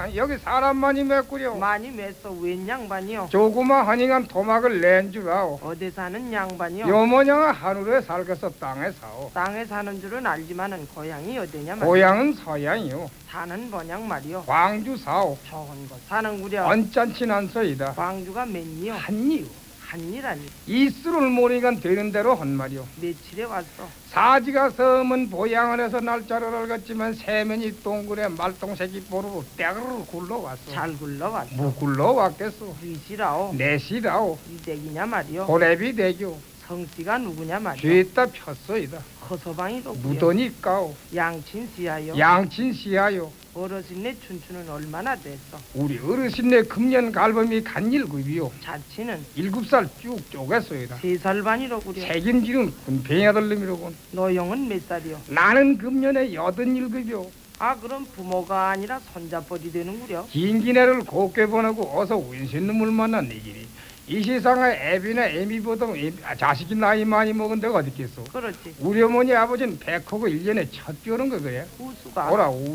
여기 사람만이 맺구려. 많이 맸어. 웬 양반이요? 조그마 허닝한 토막을 낸 줄 아오. 어디 사는 양반이요? 요모녀가 하늘에 살겠어 땅에 사오. 땅에 사는 줄은 알지만은 고향이 어디냐 말이요? 고향은 서양이요. 사는 번양 말이요? 광주 사오. 좋은 곳 사는구려. 언짢진 않소이다. 광주가 몇리요? 한이요. 한이라니. 이술을 모르니까 되는 대로 한 말이요. 며칠에 왔어? 사지가 섬은 보양을 해서 날짜를 알겠지만 세면이 동굴에 말똥새끼 보르르 떼그르 굴러왔어. 잘 굴러왔어. 뭐 굴러왔겠소. 위시라오. 내시라오. 이댁이냐 말이요? 고래비 대교. 성씨가 누구냐 말이요? 죄다 폈소이다. 허서방이로구요. 무더니까오. 양친씨야요? 양친시하요. 어르신네 춘추는 얼마나 됐어? 우리 어르신네 금년 갈범이 간일급이요. 자치는 7살 쭉 쪼갰소이다. 3살 반이로구려. 책임지는 군뱅이 아들놈이로군. 노영은 몇 살이요? 나는 금년에 87이요. 아 그럼 부모가 아니라 손자뻘이 되는구려. 긴 기내를 곱게 보내고 어서 운신 놈을 만난 네 길이. 이 세상에 애비나 애미보다 자식이 나이 많이 먹은 데가 어디 있겠소. 그렇지. 우리 어머니 아버지는 100하고 1년에 첫 벼는 거 그래. 우수가. 오라